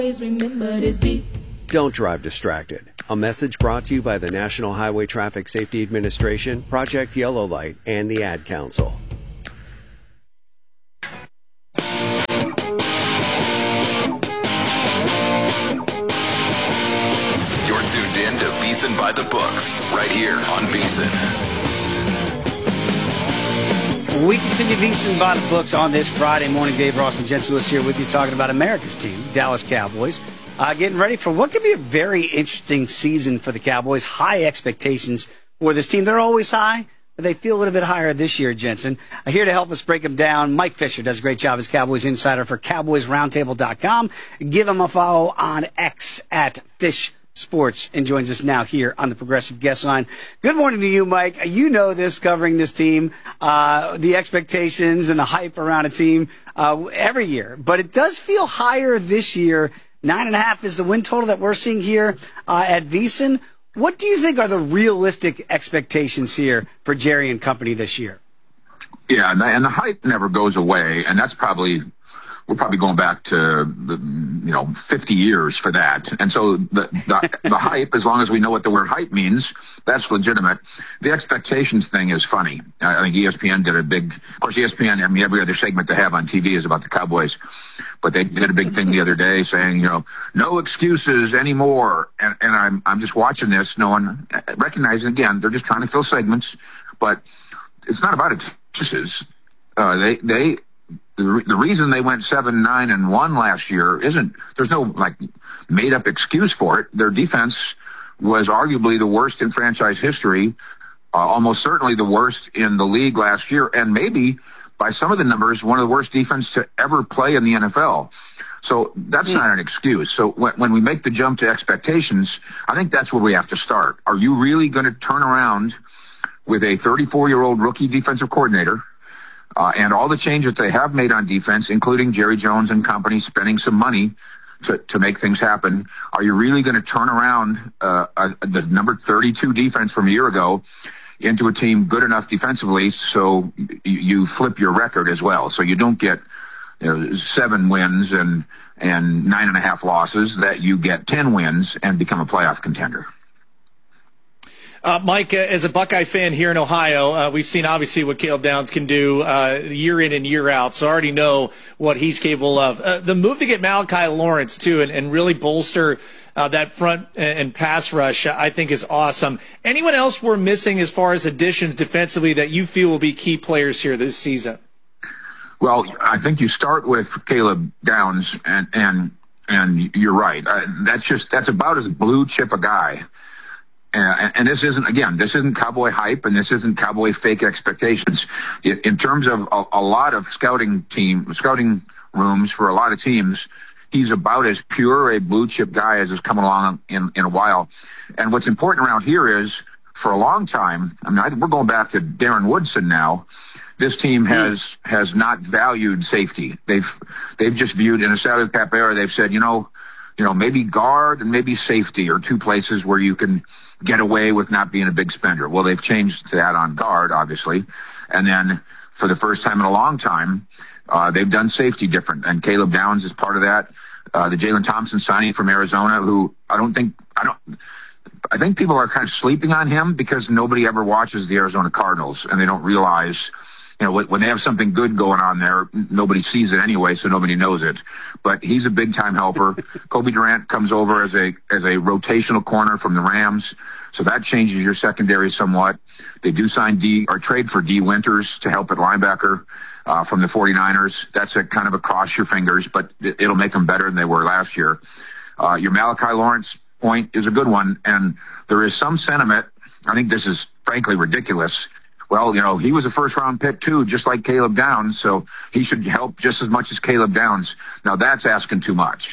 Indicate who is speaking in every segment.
Speaker 1: Remember this beat.
Speaker 2: Don't drive distracted. A message brought to you by the National Highway Traffic Safety Administration, Project Yellow Light, and the Ad Council.
Speaker 3: You're tuned in to VSiN by the Books, right here on VSiN.
Speaker 4: We continue VSiN by the Books on this Friday morning. Dave Ross and Jens Lewis here with you, talking about America's team, Dallas Cowboys. Getting ready for what could be a very interesting season for the Cowboys. High expectations for this team. They're always high, but they feel a little bit higher this year, Jensen. Here to help us break them down, Mike Fisher does a great job as Cowboys insider for CowboysRoundtable.com. Give him a follow on X at Fish Sports, and joins us now here on the Progressive Guest Line. Good morning to you, Mike. You know this, covering this team, the expectations and the hype around a team every year. But it does feel higher this year. 9.5 is the win total that we're seeing here at VSiN. What do you think are the realistic expectations here for Jerry and company this year?
Speaker 5: Yeah, and the hype never goes away, and that's we're probably going back to 50 years for that. And so the hype, as long as we know what the word hype means, that's legitimate. The expectations thing is funny. I think ESPN did a big, of course, ESPN, I mean, every other segment they have on TV is about the Cowboys, but they did a big thing the other day saying, no excuses anymore. And I'm just watching this, recognizing, again, they're just trying to fill segments, but it's not about excuses. The reason they went 7-9-1 last year there's no made up excuse for it. Their defense was arguably the worst in franchise history, almost certainly the worst in the league last year, and maybe by some of the numbers, one of the worst defense to ever play in the NFL. So that's not an excuse. So when we make the jump to expectations, I think that's where we have to start. Are you really going to turn around with a 34-year-old rookie defensive coordinator, and all the changes they have made on defense, including Jerry Jones and company spending some money to make things happen? Are you really going to turn around the number 32 defense from a year ago into a team good enough defensively so you flip your record as well, so you don't get 7 wins and 9.5 losses, that you get 10 wins and become a playoff contender?
Speaker 6: Mike, as a Buckeye fan here in Ohio, we've seen obviously what Caleb Downs can do year in and year out, so I already know what he's capable of. The move to get Malachi Lawrence, too, and really bolster that front and pass rush, I think is awesome. Anyone else we're missing as far as additions defensively that you feel will be key players here this season?
Speaker 5: Well, I think you start with Caleb Downs, and you're right. That's about as blue chip a guy. And this isn't Cowboy hype, and this isn't Cowboy fake expectations. In terms of a lot of scouting rooms for a lot of teams, he's about as pure a blue chip guy as has come along in a while. And what's important around here is, for a long time, we're going back to Darren Woodson now. This team has not valued safety. They've just viewed, in a salary cap era, they've said, maybe guard and maybe safety are two places where you can get away with not being a big spender. Well, they've changed to that on guard, obviously. And then for the first time in a long time, they've done safety different. And Caleb Downs is part of that. The Jalen Thompson signing from Arizona, who I think people are kind of sleeping on him because nobody ever watches the Arizona Cardinals, and they don't realize, when they have something good going on there, nobody sees it anyway, so nobody knows it. But he's a big-time helper. Kobe Durant comes over as a rotational corner from the Rams, so that changes your secondary somewhat. They do trade for D. Winters to help at linebacker from the 49ers. That's a kind of a cross your fingers, but it'll make them better than they were last year. Your Malachi Lawrence point is a good one, and there is some sentiment. I think this is frankly ridiculous. Well, he was a first-round pick, too, just like Caleb Downs, so he should help just as much as Caleb Downs. Now, that's asking too much.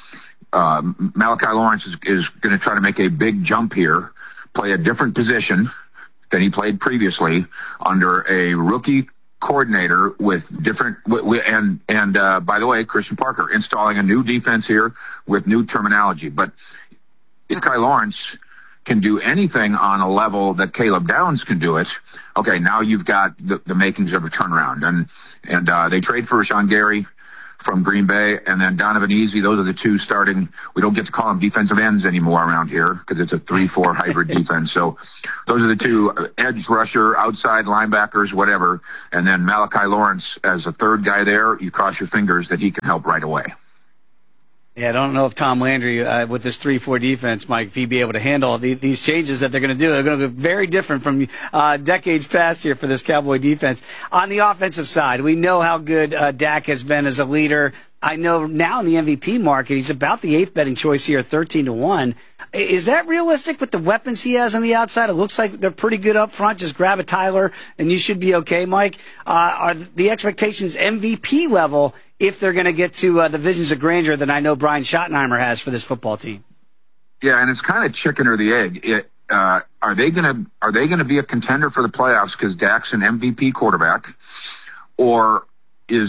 Speaker 5: Malachi Lawrence is going to try to make a big jump here, play a different position than he played previously under a rookie coordinator with different and by the way, Christian Parker installing a new defense here with new terminology. But Malachi Lawrence can do anything on a level that Caleb Downs can do it. Okay, now you've got the makings of a turnaround. And they trade for Rashawn Gary from Green Bay, and then Donovan Easy. Those are the two starting. We don't get to call them defensive ends anymore around here because it's a 3-4 hybrid defense. So those are the two, edge rusher, outside linebackers, whatever. And then Malachi Lawrence as a third guy there. You cross your fingers that he can help right away.
Speaker 4: Yeah, I don't know if Tom Landry, with this 3-4 defense, Mike, if he'd be able to handle these changes that they're going to do. They're going to be very different from decades past here for this Cowboy defense. On the offensive side, we know how good Dak has been as a leader. I know now in the MVP market, he's about the 8th betting choice here, 13-1. Is that realistic with the weapons he has on the outside? It looks like they're pretty good up front. Just grab a Tyler, and you should be okay, Mike. Are the expectations MVP level if they're going to get to the visions of grandeur that I know Brian Schottenheimer has for this football team?
Speaker 5: Yeah, and it's kind of chicken or the egg. Are they going to be a contender for the playoffs because Dak's an MVP quarterback, or is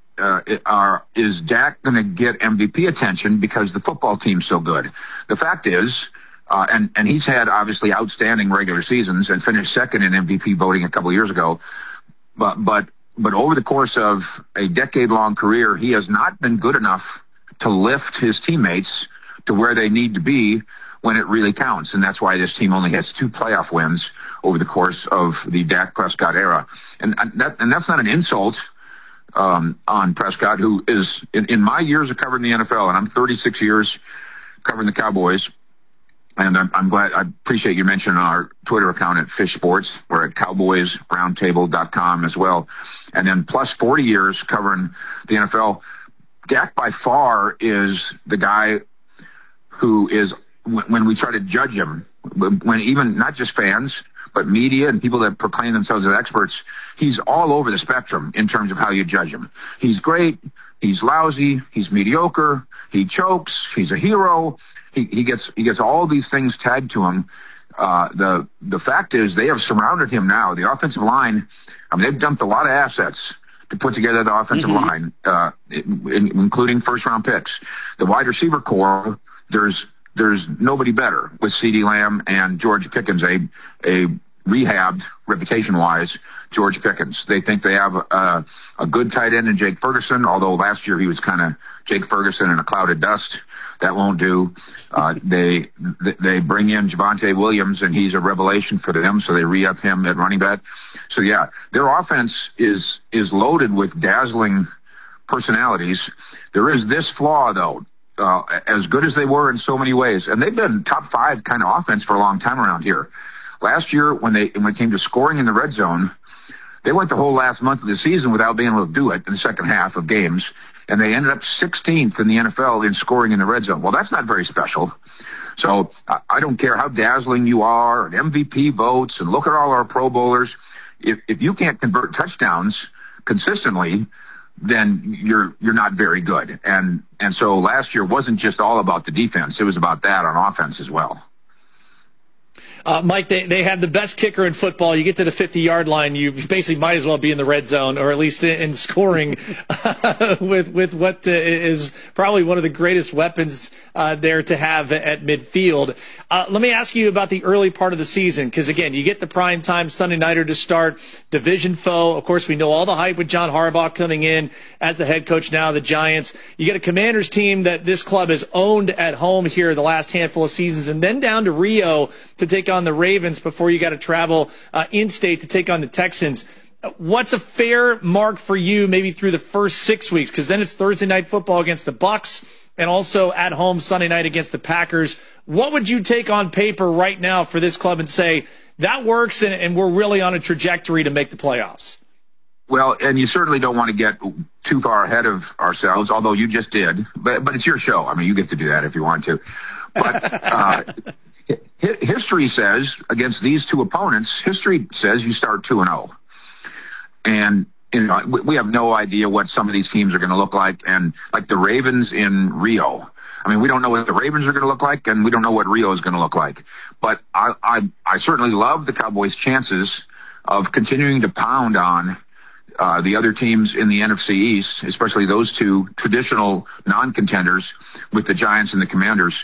Speaker 5: Dak going to get MVP attention because the football team's so good? The fact is, and he's had obviously outstanding regular seasons and finished second in MVP voting a couple of years ago, but over the course of a decade-long career, he has not been good enough to lift his teammates to where they need to be when it really counts. And that's why this team only has 2 playoff wins over the course of the Dak Prescott era. And that's not an insult on Prescott, who is, in my years of covering the NFL, and I'm 36 years covering the Cowboys, and I'm glad, I appreciate you mentioning our Twitter account at Fish Sports. We're at cowboysroundtable.com as well. And then plus 40 years covering the NFL. Dak by far is the guy who is, when we try to judge him, when even not just fans, but media and people that proclaim themselves as experts, he's all over the spectrum in terms of how you judge him. He's great. He's lousy. He's mediocre. He chokes. He's a hero. He gets all these things tagged to him. The fact is they have surrounded him now. The offensive line, I mean, they've dumped a lot of assets to put together the offensive line, including first-round picks. The wide receiver core, there's nobody better with CeeDee Lamb and George Pickens, a rehabbed, reputation-wise, George Pickens. They think they have a good tight end in Jake Ferguson, although last year he was kind of Jake Ferguson in a cloud of dust. That won't do. They bring in Javonte Williams, and he's a revelation for them, so they re-up him at running back. So, yeah, their offense is loaded with dazzling personalities. There is this flaw, though. As good as they were in so many ways, and they've been top 5 kind of offense for a long time around here. Last year, when it came to scoring in the red zone, they went the whole last month of the season without being able to do it in the second half of games, and they ended up 16th in the NFL in scoring in the red zone. Well, that's not very special. So I don't care how dazzling you are, and MVP votes, and look at all our Pro Bowlers. If you can't convert touchdowns consistently, then you're not very good. And so last year wasn't just all about the defense. It was about that on offense as well.
Speaker 6: Mike, they have the best kicker in football. You get to the 50-yard line, you basically might as well be in the red zone, or at least in scoring with what is probably one of the greatest weapons there to have at midfield. Let me ask you about the early part of the season, because, again, you get the primetime Sunday nighter to start, division foe. Of course, we know all the hype with John Harbaugh coming in as the head coach now of the Giants. You get a Commanders team that this club has owned at home here the last handful of seasons, and then down to Rio to take on the Ravens before you got to travel in-state to take on the Texans. What's a fair mark for you maybe through the first 6 weeks? Because then it's Thursday night football against the Bucs and also at home Sunday night against the Packers. What would you take on paper right now for this club and say, that works and we're really on a trajectory to make the playoffs?
Speaker 5: Well, and you certainly don't want to get too far ahead of ourselves, although you just did. But it's your show. I mean, you get to do that if you want to. But history says, against these two opponents, history says you start 2-0. And, you know, we have no idea what some of these teams are going to look like. And like the Ravens in Rio, I mean, we don't know what the Ravens are going to look like, and we don't know what Rio is going to look like. But I certainly love the Cowboys' chances of continuing to pound on the other teams in the NFC East, especially those two traditional non-contenders with the Giants and the Commanders.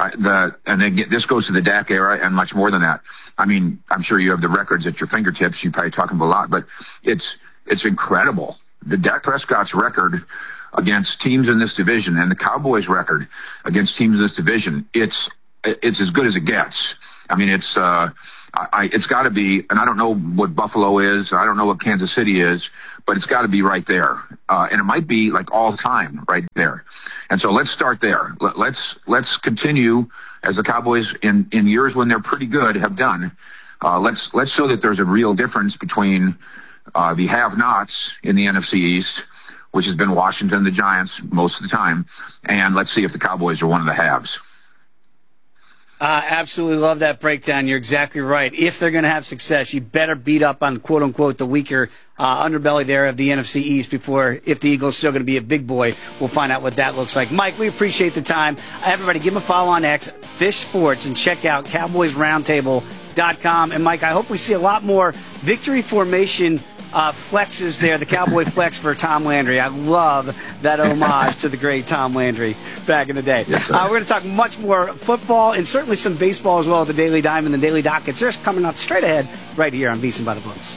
Speaker 5: This goes to the Dak era and much more than that. I mean, I'm sure you have the records at your fingertips. You're probably talking about a lot, but it's incredible. The Dak Prescott's record against teams in this division, and the Cowboys' record against teams in this division, it's as good as it gets. I mean, it's got to be, and I don't know what Buffalo is, I don't know what Kansas City is, but it's got to be right there, and it might be like all time right there. And so let's start there. Let's continue as the Cowboys in years when they're pretty good have done. Let's show that there's a real difference between the have-nots in the NFC East, which has been Washington, the Giants most of the time, and let's see if the Cowboys are one of the haves.
Speaker 4: Absolutely love that breakdown. You're exactly right. If they're going to have success, you better beat up on quote-unquote the weaker underbelly there of the NFC East before, if the Eagles still going to be a big boy, we'll find out what that looks like. Mike, we appreciate the time. Everybody, give him a follow on X, Fish Sports, and check out CowboysRoundtable.com. And, Mike, I hope we see a lot more victory formation flexes there, the Cowboy flex for Tom Landry. I love that homage to the great Tom Landry back in the day.
Speaker 5: Yes,
Speaker 4: we're going to talk much more football and certainly some baseball as well at the Daily Diamond and the Daily Dockets. They're coming up straight ahead right here on VSiN by the Books.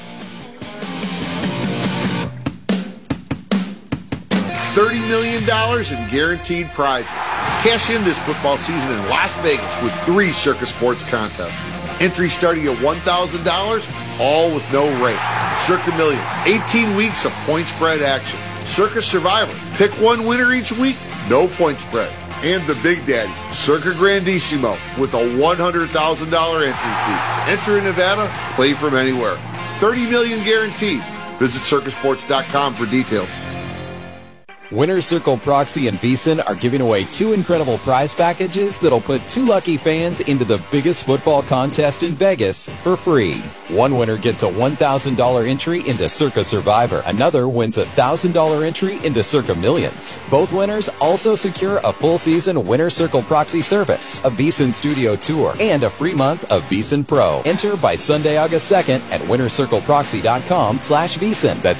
Speaker 1: $30 million in guaranteed prizes. Cash in this football season in Las Vegas with 3 Circa Sports contests. Entry starting at $1,000, all with no rate. Circa Millions, 18 weeks of point spread action. Circa Survivor, pick one winner each week, no point spread. And the Big Daddy, Circa Grandissimo, with a $100,000 entry fee. Enter in Nevada, play from anywhere. $30 million guaranteed. Visit circasports.com for details.
Speaker 7: Winner Circle Proxy and VSiN are giving away 2 incredible prize packages that'll put 2 lucky fans into the biggest football contest in Vegas for free. One winner gets a $1,000 entry into Circa Survivor. Another wins a $1,000 entry into Circa Millions. Both winners also secure a full season Winner Circle Proxy service, a VSiN studio tour, and a free month of VSiN Pro. Enter by Sunday, August 2nd at winnercircleproxy.com/VSiN. That's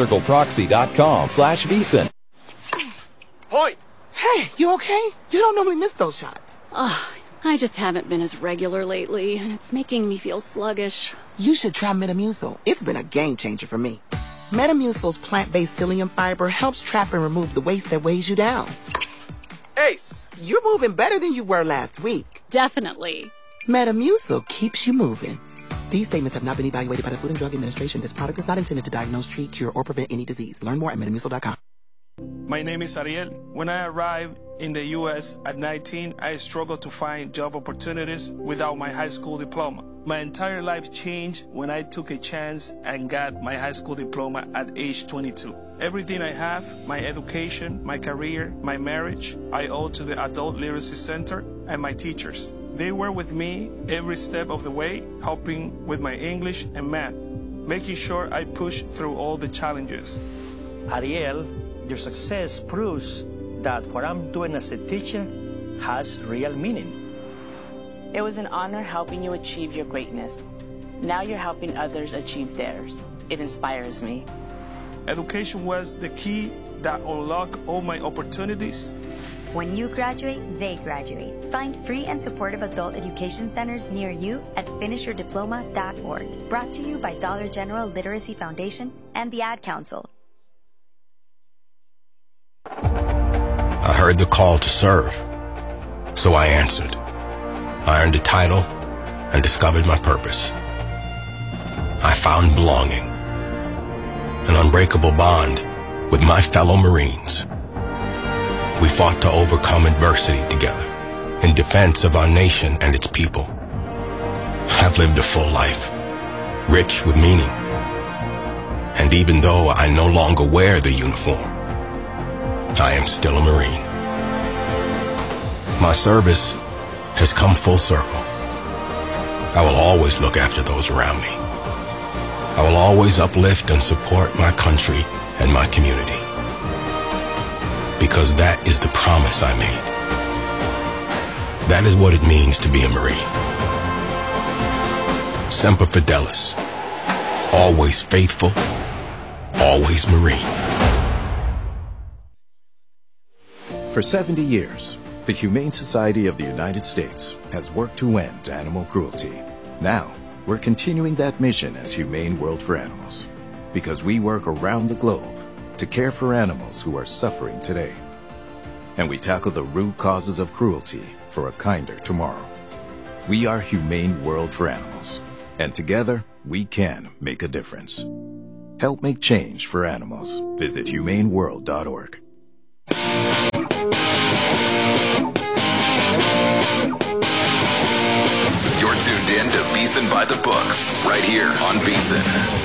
Speaker 7: winnercircleproxy.com/VSiN.
Speaker 8: Point!
Speaker 9: Hey, you okay? You don't normally miss those shots.
Speaker 10: I just haven't been as regular lately, and it's making me feel sluggish.
Speaker 9: You should try Metamucil. It's been a game changer for me. Metamucil's plant-based psyllium fiber helps trap and remove the waste that weighs you down.
Speaker 8: Ace!
Speaker 9: You're moving better than you were last week.
Speaker 10: Definitely.
Speaker 9: Metamucil keeps you moving. These statements have not been evaluated by the Food and Drug Administration. This product is not intended to diagnose, treat, cure, or prevent any disease. Learn more at Metamucil.com.
Speaker 11: My name is Ariel. When I arrived in the U.S. at 19, I struggled to find job opportunities without my high school diploma. My entire life changed when I took a chance and got my high school diploma at age 22. Everything I have, my education, my career, my marriage, I owe to the Adult Literacy Center and my teachers. They were with me every step of the way, helping with my English and math, making sure I pushed through all the challenges.
Speaker 12: Ariel, your success proves that what I'm doing as a teacher has real meaning.
Speaker 13: It was an honor helping you achieve your greatness. Now you're helping others achieve theirs. It inspires me.
Speaker 11: Education was the key that unlocked all my opportunities.
Speaker 14: When you graduate, they graduate. Find free and supportive adult education centers near you at finishyourdiploma.org. Brought to you by Dollar General Literacy Foundation and the Ad Council.
Speaker 15: I heard the call to serve, so I answered. I earned a title and discovered my purpose. I found belonging, an unbreakable bond with my fellow Marines. We fought to overcome adversity together in defense of our nation and its people. I've lived a full life, rich with meaning. And even though I no longer wear the uniform, I am still a Marine. My service has come full circle. I will always look after those around me. I will always uplift and support my country and my community. Because that is the promise I made. That is what it means to be a Marine. Semper Fidelis. Always faithful, always Marine.
Speaker 16: For 70 years, the Humane Society of the United States has worked to end animal cruelty. Now, we're continuing that mission as Humane World for Animals, because we work around the globe to care for animals who are suffering today. And we tackle the root causes of cruelty for a kinder tomorrow. We are Humane World for Animals, and together we can make a difference. Help make change for animals. Visit humaneworld.org.
Speaker 3: You're tuned in to VSiN by the Books, right here on VSiN.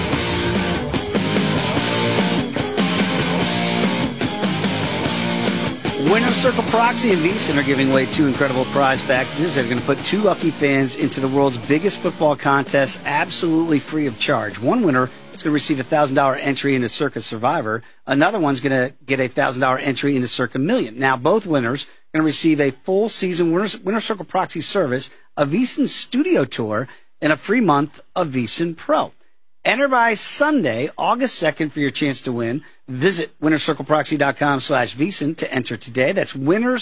Speaker 4: Winner's Circle Proxy and VSiN are giving away 2 incredible prize packages that are going to put 2 lucky fans into the world's biggest football contest absolutely free of charge. One winner is going to receive a $1,000 entry into Circa Survivor. Another one's going to get a $1,000 entry into Circa Million. Now, both winners are going to receive a full season Winner's Circle Proxy service, a VSiN studio tour, and a free month of VSiN Pro. Enter by Sunday, August 2nd for your chance to win. Visit winnercircleproxy.com/VSiN to enter today. That's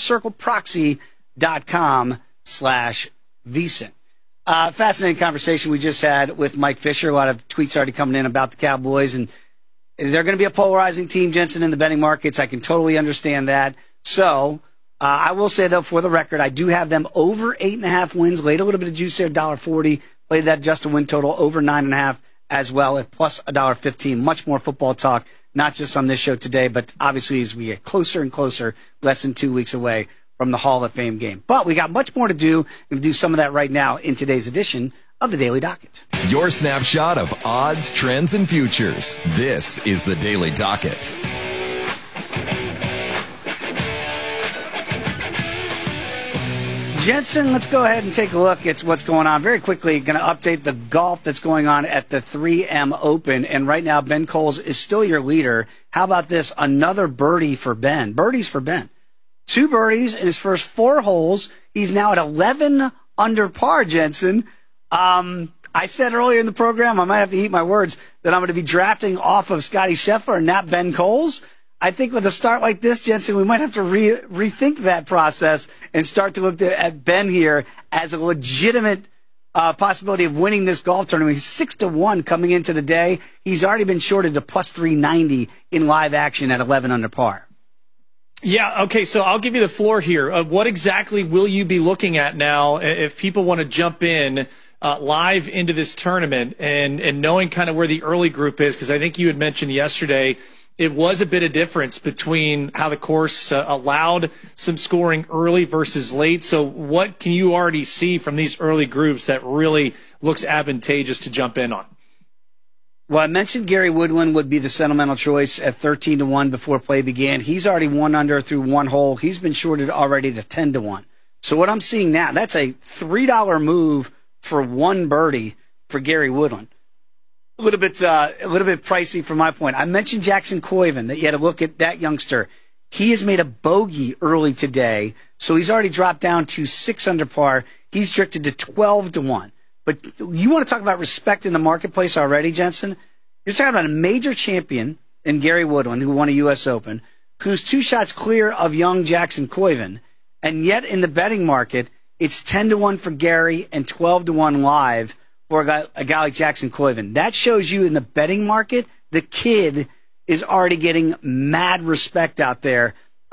Speaker 4: winnercircleproxy.com/VSiN. Fascinating conversation we just had with Mike Fisher. A lot of tweets already coming in about the Cowboys, and they're going to be a polarizing team, Jensen, in the betting markets. I can totally understand that. So I will say, though, for the record, I do have them over 8.5 wins. Laid a little bit of juice there, $1.40. Played that just a win total over 9.5 as well at plus $1.15. Much more football talk, not just on this show today, but obviously as we get closer and closer, less than 2 weeks away from the Hall of Fame game. But we got much more to do. We're going to do some of that right now in today's edition of the Daily Docket.
Speaker 17: Your snapshot of odds, trends, and futures. This is the Daily Docket.
Speaker 4: Jensen, let's go ahead and take a look at what's going on. Very quickly, going to update the golf that's going on at the 3M Open. And right now, Ben Coles is still your leader. How about this? Another birdie for Ben. Birdies for Ben. 2 birdies in his first 4 holes. He's now at 11 under par, Jensen. I said earlier in the program, I might have to eat my words, that I'm going to be drafting off of Scotty Scheffler and not Ben Coles. I think with a start like this, Jensen, we might have to rethink that process and start to look at Ben here as a legitimate possibility of winning this golf tournament. He's 6-1 coming into the day. He's already been shorted to plus 390 in live action at 11 under par.
Speaker 6: Yeah, okay, so I'll give you the floor here. What exactly will you be looking at now if people want to jump in live into this tournament and knowing kind of where the early group is? Because I think you had mentioned yesterday it was a bit of difference between how the course allowed some scoring early versus late. So what can you already see from these early groups that really looks advantageous to jump in on?
Speaker 4: Well, I mentioned Gary Woodland would be the sentimental choice at 13-1 before play began. He's already 1 under through 1 hole. He's been shorted already to 10-1. So what I'm seeing now, that's a $3 move for 1 birdie for Gary Woodland. A little bit pricey from my point. I mentioned Jackson Coyven, that you had to look at that youngster. He has made a bogey early today, so he's already dropped down to 6 under par. He's drifted to 12-1. But you want to talk about respect in the marketplace already, Jensen? You're talking about a major champion in Gary Woodland, who won a U.S. Open, who's 2 shots clear of young Jackson Coyven, and yet in the betting market, it's 10-1 for Gary and 12-1 live for a guy like Jackson Coyven. That shows you in the betting market, the kid is already getting mad respect out there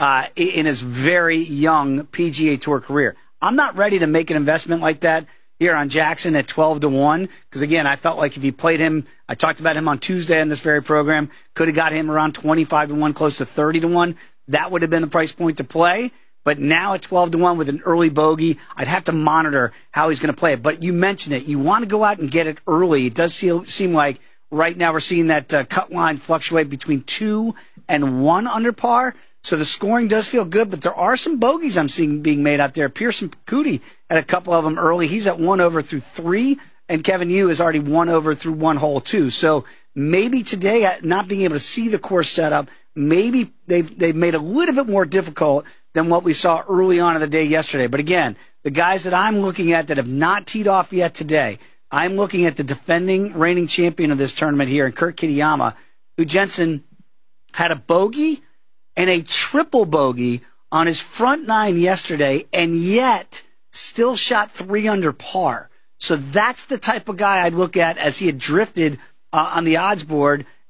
Speaker 4: in his very young PGA Tour career. I'm not ready to make an investment like that here on Jackson at 12-1, because again, I felt like if you played him, I talked about him on Tuesday on this very program, could have got him around 25-1, close to 30-1. That would have been the price point to play. But now at 12-1 with an early bogey, I'd have to monitor how he's going to play it. But you mentioned it. You want to go out and get it early. It does seem like right now we're seeing that cut line fluctuate between 2 and 1 under par. So the scoring does feel good, but there are some bogeys I'm seeing being made out there. Pearson Cootie had a couple of them early. He's at 1 over through 3, and Kevin Yu is already 1 over through 1 hole 2. So maybe today, not being able to see the course setup, maybe they've made it a little bit more difficult than what we saw early on in the day yesterday. But again, the guys that I'm looking at that have not teed off yet today, I'm looking at the defending reigning champion of this tournament here, Kurt Kitayama, who, Jensen, had a bogey and a triple bogey on his front 9 yesterday, and yet still shot 3 under par. So that's the type of guy I'd look at as he had drifted on the odds board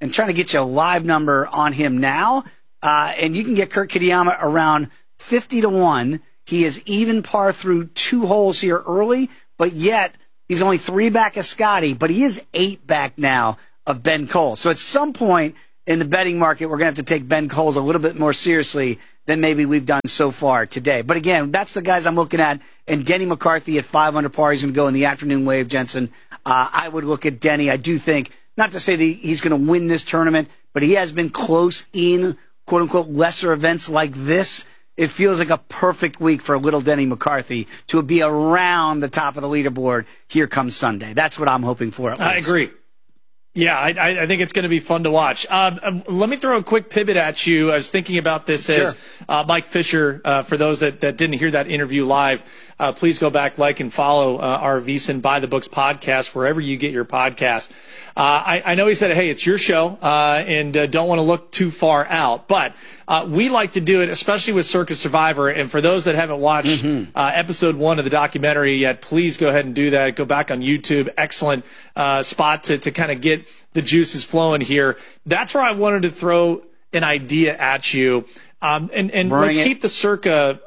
Speaker 4: and trying to get you a live number on him now. And you can get Kurt Kitayama around 50-1. He is even par through 2 holes here early, but yet he's only 3 back of Scotty, but he is 8 back now of Ben Cole. So at some point in the betting market, we're going to have to take Ben Coles a little bit more seriously than maybe we've done so far today. But again, that's the guys I'm looking at. And Denny McCarthy at 5 under par, he's going to go in the afternoon wave, Jensen. I would look at Denny. I do think, not to say that he's going to win this tournament, but he has been close in, quote-unquote, lesser events like this. It feels like a perfect week for little Denny McCarthy to be around the top of the leaderboard here comes Sunday. That's what I'm hoping for.
Speaker 6: I agree. Yeah, I think it's going to be fun to watch. Let me throw a quick pivot at you. I was thinking about this as Mike Fisher. For those that didn't hear that interview live, please go back, like, and follow our VSiN By the Books podcast wherever you get your podcast. I know he said, hey, it's your show, and don't want to look too far out. But we like to do it, especially with Circa Survivor. And for those that haven't watched episode 1 of the documentary yet, please go ahead and do that. Go back on YouTube. Excellent spot to kind of get the juices flowing here. That's where I wanted to throw an idea at you. And let's keep the Circa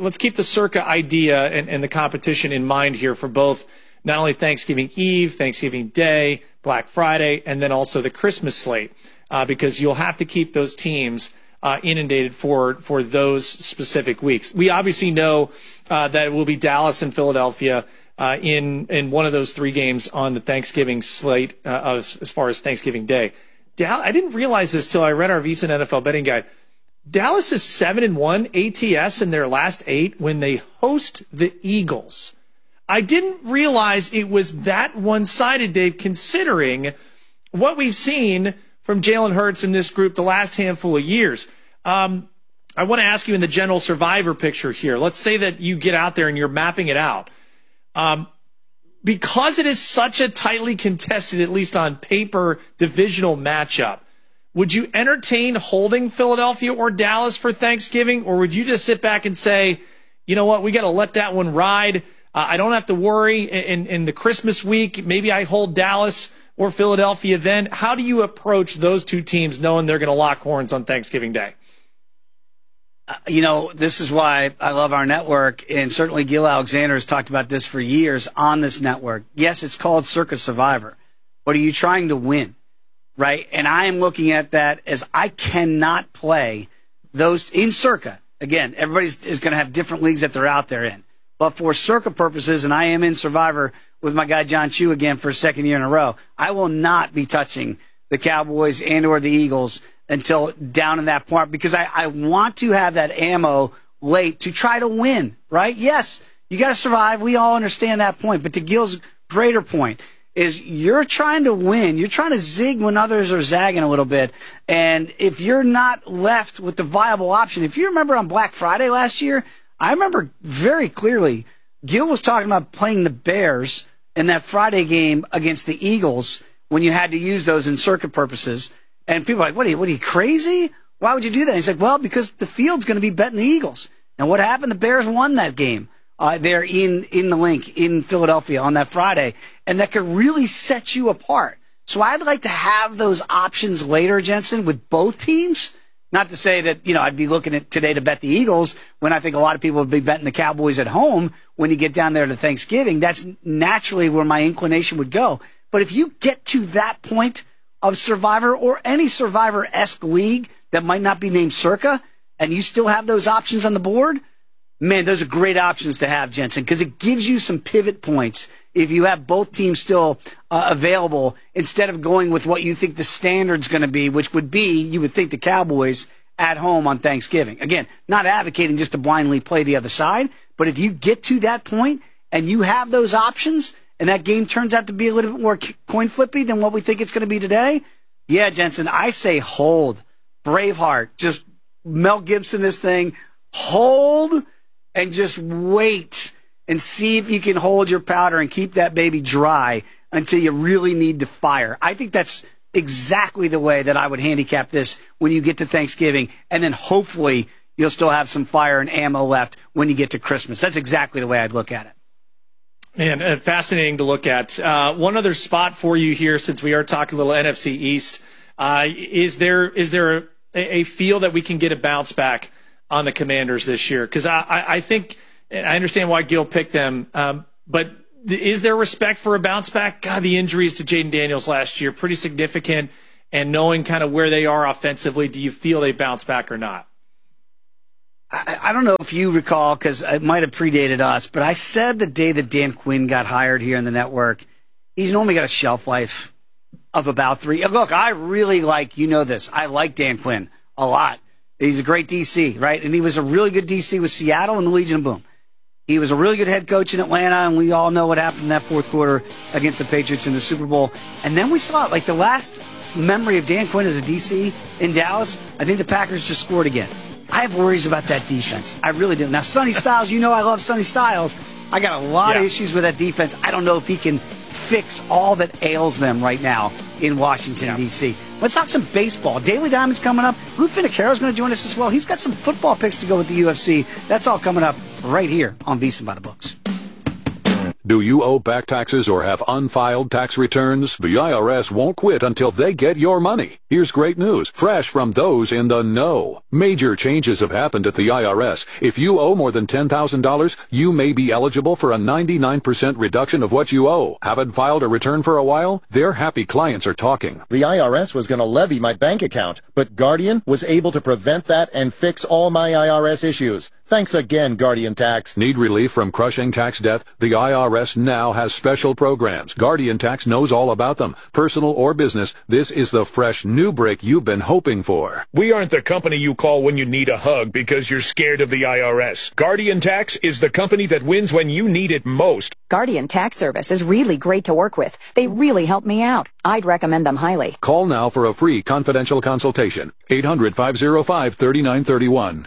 Speaker 6: idea and the competition in mind here for both not only Thanksgiving Eve, Thanksgiving Day, Black Friday, and then also the Christmas slate, because you'll have to keep those teams inundated for those specific weeks. We obviously know that it will be Dallas and Philadelphia in one of those 3 games on the Thanksgiving slate as far as Thanksgiving Day. I didn't realize this till I read our VSiN NFL betting guide. Dallas is 7-1 ATS in their last 8 when they host the Eagles. I didn't realize it was that one-sided, Dave, considering what we've seen from Jalen Hurts in this group the last handful of years. I want to ask you in the general survivor picture here. Let's say that you get out there and you're mapping it out. Because it is such a tightly contested, at least on paper, divisional matchup, would you entertain holding Philadelphia or Dallas for Thanksgiving, or would you just sit back and say, you know what, we got to let that one ride? I don't have to worry in the Christmas week. Maybe I hold Dallas or Philadelphia then. How do you approach those 2 teams knowing they're going to lock horns on Thanksgiving Day?
Speaker 4: This is why I love our network, and certainly Gil Alexander has talked about this for years on this network. Yes, it's called Circa Survivor, but are you trying to win, right? And I am looking at that as I cannot play those in Circa. Again, everybody is going to have different leagues that they're out there in. But for Circa purposes, and I am in Survivor with my guy John Chu again for a 2nd year in a row, I will not be touching the Cowboys and or the Eagles until down in that part, because I want to have that ammo late to try to win, right? Yes, you got to survive. We all understand that point. But to Gil's greater point is you're trying to win. You're trying to zig when others are zagging a little bit. And if you're not left with the viable option, if you remember on Black Friday last year, I remember very clearly Gil was talking about playing the Bears in that Friday game against the Eagles when you had to use those in circuit purposes. And people are like, what are you crazy? Why would you do that? He said, well, because the field's going to be betting the Eagles. And what happened? The Bears won that game there in the link in Philadelphia on that Friday. And that could really set you apart. So I'd like to have those options later, Jensen, with both teams. Not to say that, I'd be looking at today to bet the Eagles when I think a lot of people would be betting the Cowboys at home when you get down there to Thanksgiving. That's naturally where my inclination would go. But if you get to that point of Survivor or any Survivor-esque league that might not be named Circa, and you still have those options on the board, man, those are great options to have, Jensen, because it gives you some pivot points if you have both teams still available instead of going with what you think the standard's going to be, which would be, you would think, the Cowboys at home on Thanksgiving. Again, not advocating just to blindly play the other side, but if you get to that point and you have those options and that game turns out to be a little bit more coin flippy than what we think it's going to be today, yeah, Jensen, I say hold. Braveheart, just Mel Gibson this thing, hold and just wait and see if you can hold your powder and keep that baby dry until you really need to fire. I think that's exactly the way that I would handicap this when you get to Thanksgiving, and then hopefully you'll still have some fire and ammo left when you get to Christmas. That's exactly the way I'd look at it.
Speaker 6: Man, fascinating to look at. One other spot for you here, since we are talking a little NFC East. Is there a feel that we can get a bounce back on the Commanders this year? Because I think, and I understand why Gil picked them, but is there respect for a bounce back? God, the injuries to Jaden Daniels last year, pretty significant. And knowing kind of where they are offensively, do you feel they bounce back or not?
Speaker 4: I don't know if you recall, because it might have predated us, but I said the day that Dan Quinn got hired here in the network, he's normally got a shelf life of about 3. Look, I really like, this, I like Dan Quinn a lot. He's a great DC, right? And he was a really good DC with Seattle and the Legion of Boom. He was a really good head coach in Atlanta, and we all know what happened in that fourth quarter against the Patriots in the Super Bowl. And then we saw it, like the last memory of Dan Quinn as a DC in Dallas, I think the Packers just scored again. I have worries about that defense. I really do. Now, Sonny Styles, I love Sonny Styles. I got a lot of issues with that defense. I don't know if he can fix all that ails them right now in Washington, D.C. Let's talk some baseball. Daily Diamond's coming up. Lou Finocchiaro's going to join us as well. He's got some football picks to go with the UFC. That's all coming up right here on VSiN by the Books.
Speaker 18: Do you owe back taxes or have unfiled tax returns? The IRS won't quit until they get your money. Here's great news, fresh from those in the know. Major changes have happened at the IRS. If you owe more than $10,000, you may be eligible for a 99% reduction of what you owe. Haven't filed a return for a while? Their happy clients are talking.
Speaker 19: The IRS was going to levy my bank account, but Guardian was able to prevent that and fix all my IRS issues. Thanks again, Guardian Tax.
Speaker 18: Need relief from crushing tax debt? The IRS now has special programs. Guardian Tax knows all about them. Personal or business, this is the fresh new break you've been hoping for.
Speaker 20: We aren't the company you call when you need a hug because you're scared of the IRS. Guardian Tax is the company that wins when you need it most.
Speaker 21: Guardian Tax Service is really great to work with. They really help me out. I'd recommend them highly.
Speaker 18: Call now for a free confidential consultation. 800-505-3931.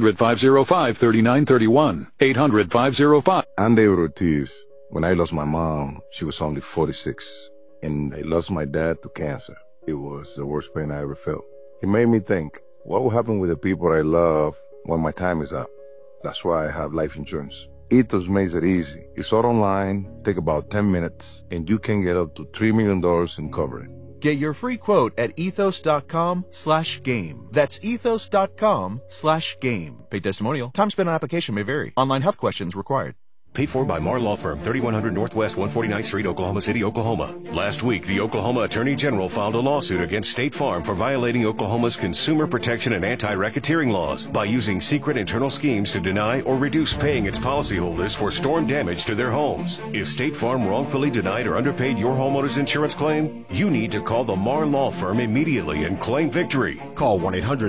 Speaker 18: 800-505-3931. 800-505.
Speaker 22: I'm David Ortiz. When I lost my mom, she was only 46. And I lost my dad to cancer. It was the worst pain I ever felt. It made me think, what will happen with the people I love when my time is up? That's why I have life insurance. Ethos makes it easy. It's all online, take about 10 minutes, and you can get up to $3 million in coverage.
Speaker 23: Get your free quote at ethos.com/game. That's ethos.com/game. Paid testimonial. Time spent on application may vary. Online health questions required.
Speaker 24: Paid for by Marr Law Firm, 3100 Northwest 149th Street, Oklahoma City, Oklahoma. Last week, the Oklahoma Attorney General filed a lawsuit against State Farm for violating Oklahoma's consumer protection and anti-racketeering laws by using secret internal schemes to deny or reduce paying its policyholders for storm damage to their homes. If State Farm wrongfully denied or underpaid your homeowner's insurance claim, you need to call the Marr Law Firm immediately and claim victory.
Speaker 25: Call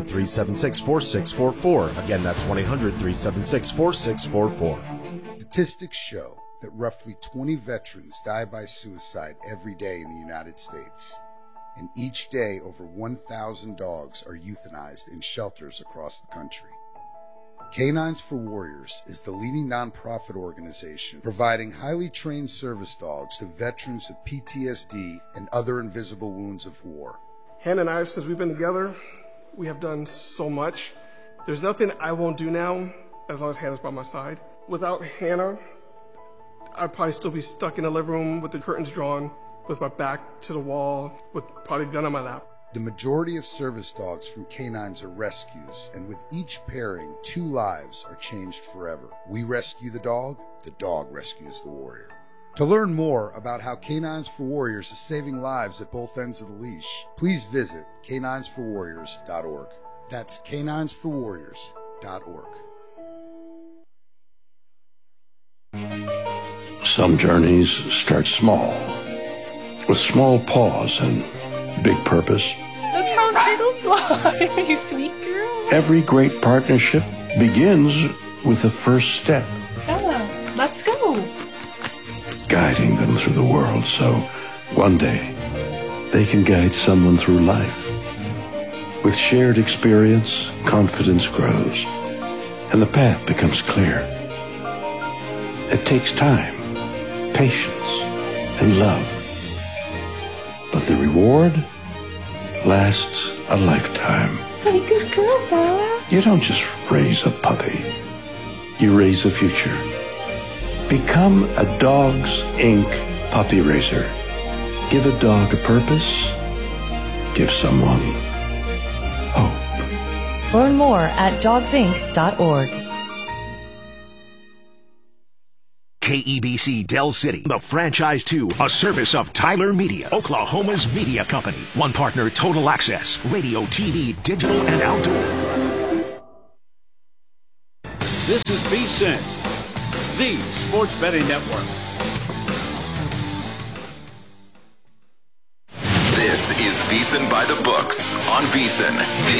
Speaker 25: 1-800-376-4644. Again, that's 1-800-376-4644.
Speaker 26: Statistics show that roughly 20 veterans die by suicide every day in the United States. And each day, over 1,000 dogs are euthanized in shelters across the country. Canines for Warriors is the leading nonprofit organization providing highly trained service dogs to veterans with PTSD and other invisible wounds of war.
Speaker 11: Hannah and I, since we've been together, we have done so much. There's nothing I won't do now as long as Hannah's by my side. Without Hannah, I'd probably still be stuck in the living room with the curtains drawn, with my back to the wall, with probably a gun on my lap.
Speaker 26: The majority of service dogs from canines are rescues, and with each pairing, 2 lives are changed forever. We rescue the dog rescues the warrior. To learn more about how Canines for Warriors is saving lives at both ends of the leash, please visit caninesforwarriors.org. That's caninesforwarriors.org.
Speaker 27: Some journeys start small, with small pause and big purpose.
Speaker 28: Look how Skittles fly, you sweet girl.
Speaker 27: Every great partnership begins with the first step.
Speaker 28: Bella, let's go.
Speaker 27: Guiding them through the world so one day they can guide someone through life. With shared experience, confidence grows, and the path becomes clear. It takes time, patience, and love. But the reward lasts a lifetime.
Speaker 28: Hey, good girl, Bella.
Speaker 27: You don't just raise a puppy. You raise a future. Become a Dogs Inc. puppy raiser. Give a dog a purpose. give someone hope.
Speaker 1: Learn more at dogsinc.org.
Speaker 2: KEBC Del City, the Franchise 2, a service of Tyler Media, Oklahoma's media company. One partner, Total Access, radio, TV, digital, and outdoor.
Speaker 18: This is VSiN, the sports betting network.
Speaker 3: This is VSiN by the Books on VSiN.